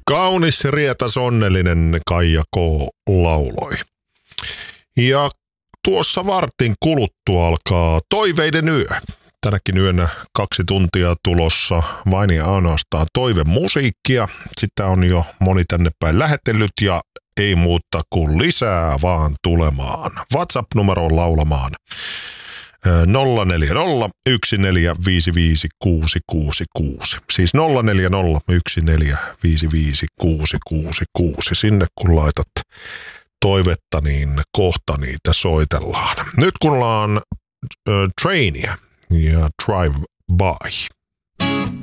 Kaunis, rietas, onnellinen Kaija K. lauloi. Ja tuossa vartin kuluttua alkaa Toiveiden yö. Tänäkin yönä 2 tuntia tulossa vain ja ainoastaan toivemusiikkia. Sitä on jo moni tänne päin lähetellyt ja ei muuta kuin lisää vaan tulemaan. WhatsApp-numeroon laulamaan 040 1455 666. Siis 040 1455 666. Sinne kun laitat toivetta, niin kohta niitä soitellaan. Nyt kun ollaan Trainia ja Drive By.